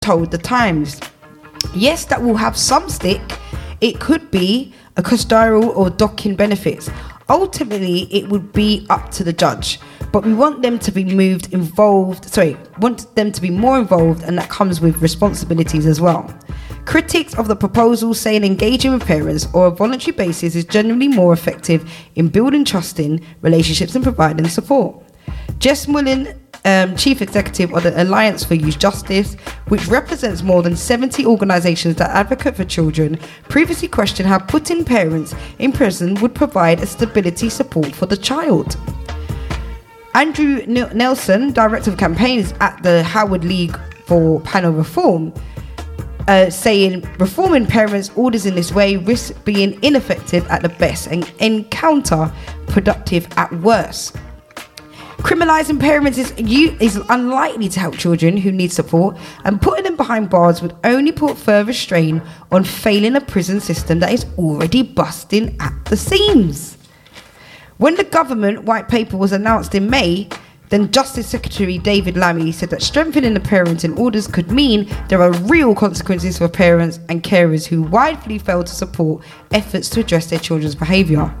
told The Times, yes, that will have some stick. It could be a custodial or docking benefits. Ultimately, it would be up to the judge. But we want them to be more involved, and that comes with responsibilities as well. Critics of the proposal saying engaging with parents or a voluntary basis is generally more effective in building trusting relationships and providing support. Jess Mullin, Chief Executive of the Alliance for Youth Justice, which represents more than 70 organisations that advocate for children, previously questioned how putting parents in prison would provide a stability support for the child. Andrew Nelson, Director of Campaigns at the Howard League for Panel Reform, saying reforming parents' orders in this way risks being ineffective at the best and counterproductive at worst. Criminalising parents is unlikely to help children who need support, and putting them behind bars would only put further strain on failing a prison system that is already busting at the seams. When the government white paper was announced in May, then Justice Secretary David Lammy said that strengthening the parenting orders could mean there are real consequences for parents and carers who widely fail to support efforts to address their children's behaviour.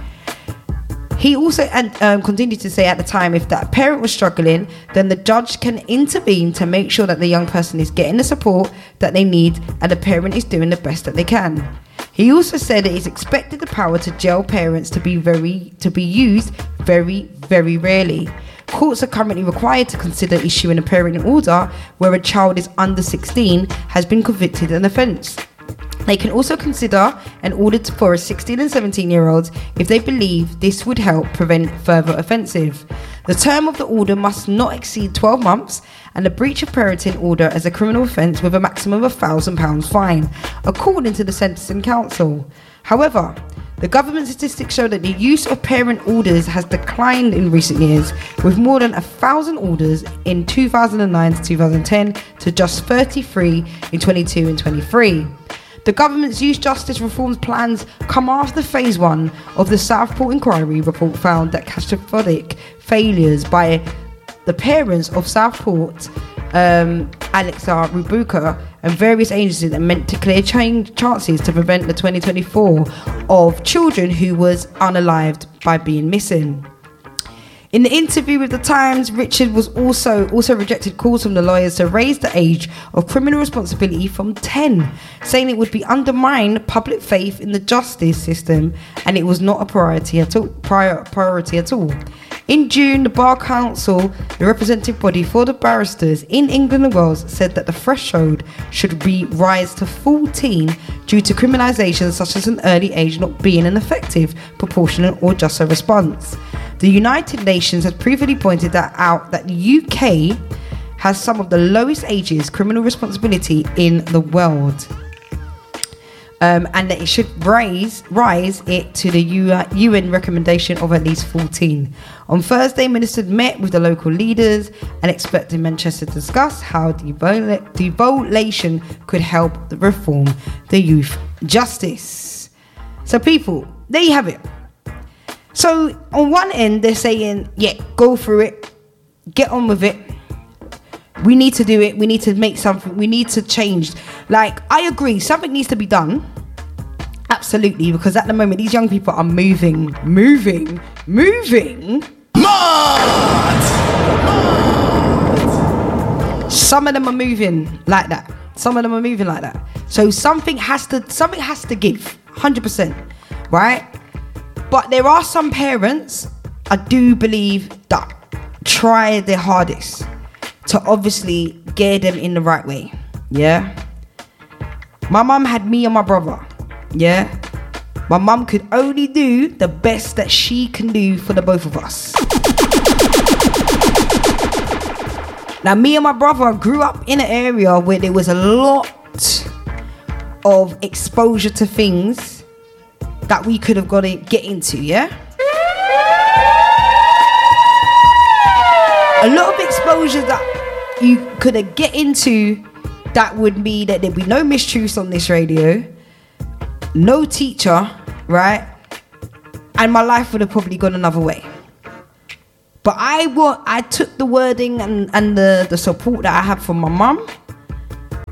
He also continued to say at the time, if that parent was struggling, then the judge can intervene to make sure that the young person is getting the support that they need and the parent is doing the best that they can. He also said it is expected the power to jail parents to be used very, very rarely. Courts are currently required to consider issuing a parenting order where a child is under 16 has been convicted of an offence. They can also consider an order for a 16 and 17-year-olds if they believe this would help prevent further offences. The term of the order must not exceed 12 months, and the breach of parenting order as a criminal offence with a maximum of £1,000 fine, according to the Sentencing Council. However, the government statistics show that the use of parent orders has declined in recent years, with more than 1,000 orders in 2009 to 2010 to just 33 in 22 and 23. The government's youth justice reforms plans come after phase 1 of the Southport Inquiry report found that catastrophic failures by the parents of Southport, Alexa Rubuka, and various agencies that meant to clear chances to prevent the 2024 of children who was unalived by being missing. In the interview with The Times, Richard was also rejected calls from the lawyers to raise the age of criminal responsibility from 10, saying it would be undermine public faith in the justice system and it was not a priority at all. In June, the Bar Council, the representative body for the barristers in England and Wales, said that the threshold should be raised to 14 due to criminalisation such as an early age not being an effective, proportionate or just a response. The United Nations has previously pointed that out that the UK has some of the lowest ages criminal responsibility in the world. And that it should rise it to the UN recommendation of at least 14. On Thursday, ministers met with the local leaders and experts in Manchester to discuss how devolation could help reform the youth justice. So people, there you have it. So on one end, they're saying, yeah, go through it, get on with it. We need to do it. We need to make something. We need to change. Like, I agree. Something needs to be done. Absolutely. Because at the moment, these young people are moving. Mad! Some of them are moving like that. So something has to give. 100%. Right? But there are some parents, I do believe, that try their hardest to obviously get them in the right way. Yeah. My mum had me and my brother. Yeah. My mum could only do the best that she can do for the both of us. Now, me and my brother grew up in an area where there was a lot of exposure to things that we could have got to get into, yeah? A lot of exposure that you could have get into that would mean that there'd be no mistruths on this radio, no teacher, right? And my life would have probably gone another way. But I took the wording and the support that I had from my mum,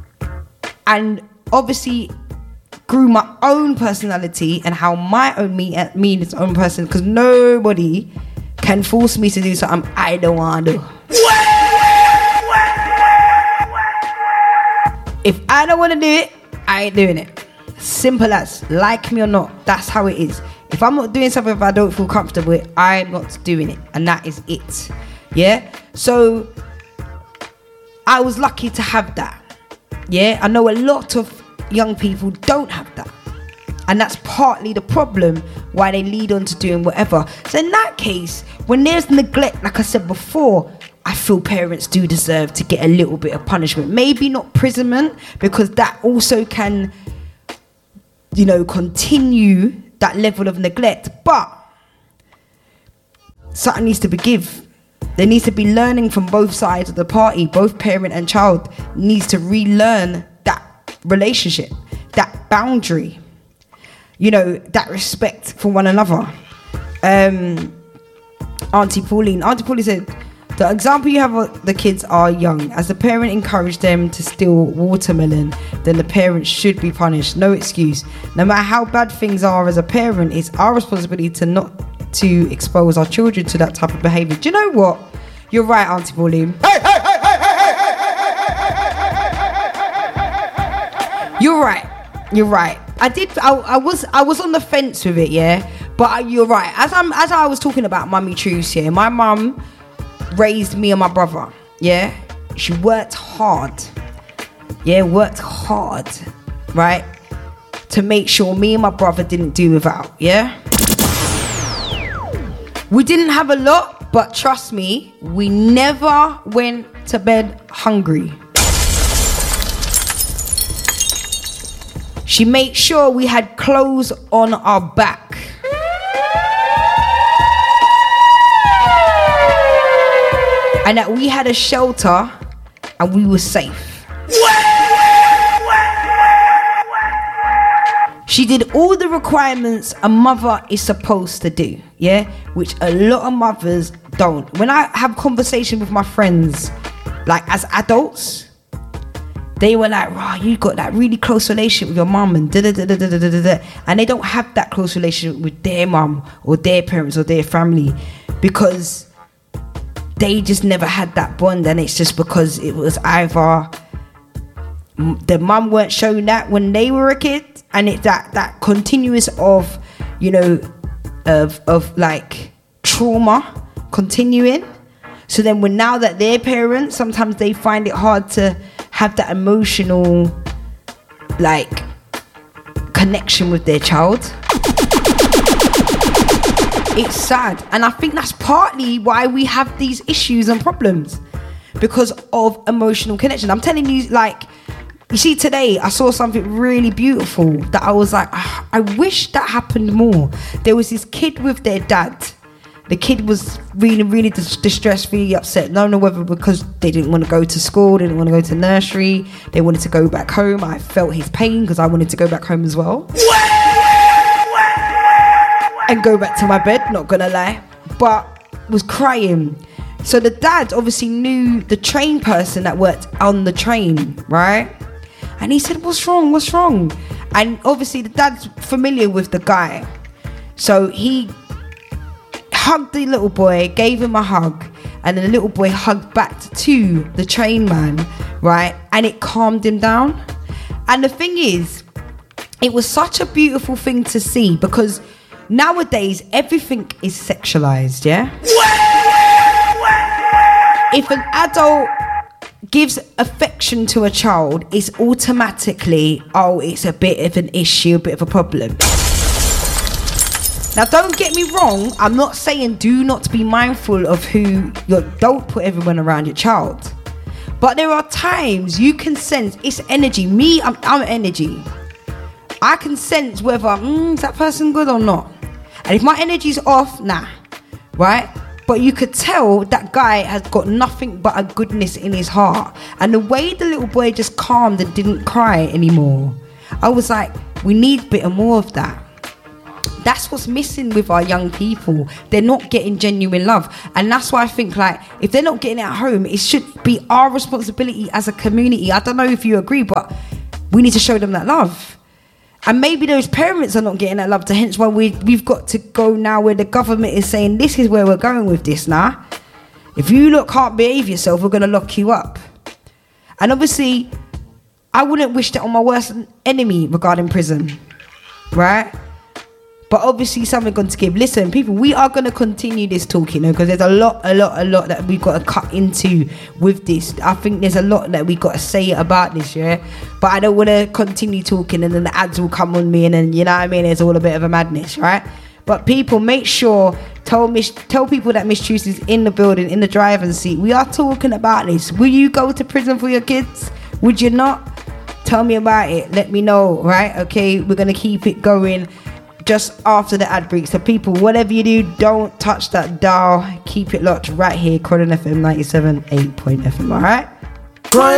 and obviously grew my own personality and how my own me is its own person, because nobody can force me to do something I don't want to do. If I don't want to do it, I ain't doing it. Simple as. Like me or not, that's how it is. If I'm not doing something, if I don't feel comfortable with, I'm not doing it, and that is it. Yeah. So I was lucky to have that. Yeah. I know a lot of young people don't have that, and that's partly the problem why they lead on to doing whatever. So in that case, when there's neglect, like I said before, I feel parents do deserve to get a little bit of punishment. Maybe not imprisonment, because that also can, you know, continue that level of neglect, but something needs to be give. There needs to be learning from both sides of the party. Both parent and child needs to relearn that relationship, that boundary, you know, that respect for one another. Auntie Pauline said, the example you have of the kids are young. As the parent encouraged them to steal watermelon, then the parent should be punished. No excuse. No matter how bad things are as a parent, it's our responsibility to not to expose our children to that type of behaviour. Do you know what? You're right, Auntie Pauline. You're right. You're right. I was on the fence with it, yeah. But you're right. As I was talking about Mummy Truce, yeah, my mum raised me and my brother, yeah. She worked hard, right, to make sure me and my brother didn't do without, yeah. We didn't have a lot, but trust me, we never went to bed hungry. She made sure we had clothes on our back. And that we had a shelter and we were safe. She did all the requirements a mother is supposed to do, yeah? Which a lot of mothers don't. When I have conversation with my friends, like as adults, they were like, "Wow, you got that really close relationship with your mum," and da-da-da-da-da-da-da. And they don't have that close relationship with their mum or their parents or their family, because they just never had that bond. And it's just because it was either the mum weren't shown that when they were a kid, and it's that continuous of, you know, of like trauma continuing. So then when now that they're parents, sometimes they find it hard to have that emotional like connection with their child. It's sad, and I think that's partly why we have these issues and problems, because of emotional connection. I'm telling you, like, you see, today I saw something really beautiful that I was like, I wish that happened more. There was this kid with their dad. The kid was really distressed, really upset. I don't know whether because they didn't want to go to school, they didn't want to go to nursery, they wanted to go back home. I felt his pain because I wanted to go back home as well. And go back to my bed, not gonna lie, but was crying. So the dad obviously knew the train person that worked on the train, right? And he said, what's wrong? And obviously the dad's familiar with the guy, so he hugged the little boy, gave him a hug, and then the little boy hugged back to the train man, right? And it calmed him down. And the thing is, it was such a beautiful thing to see, because nowadays everything is sexualized, yeah? If an adult gives affection to a child, it's automatically, oh, it's a bit of an issue, a bit of a problem. Now, don't get me wrong, I'm not saying do not be mindful of who don't put everyone around your child. But there are times you can sense it's energy. Me, I'm energy. I can sense whether is that person good or not. And if my energy's off, nah, right? But you could tell that guy has got nothing but a goodness in his heart. And the way the little boy just calmed and didn't cry anymore, I was like, we need a bit more of that. That's what's missing with our young people. They're not getting genuine love. And that's why I think, like, if they're not getting it at home, it should be our responsibility as a community. I don't know if you agree, but we need to show them that love. And maybe those parents are not getting that love, so hence why we've got to go now where the government is saying, this is where we're going with this now. If you can't behave yourself, we're going to lock you up. And obviously, I wouldn't wish that on my worst enemy regarding prison, right? But obviously, something going to give. Listen, people, we are going to continue this talk, because there's a lot that we've got to cut into with this. I think there's a lot that we've got to say about this, yeah? But I don't want to continue talking and then the ads will come on me and then, you know what I mean? It's all a bit of a madness, right? But people, make sure, tell people that Miss Truce is in the building, in the driver's seat. We are talking about this. Will you go to prison for your kids? Would you not? Tell me about it. Let me know, right? Okay, we're going to keep it going just after the ad break. So people, whatever you do, don't touch that dial. Keep it locked right here, Croydon FM 97.8 FM, all right?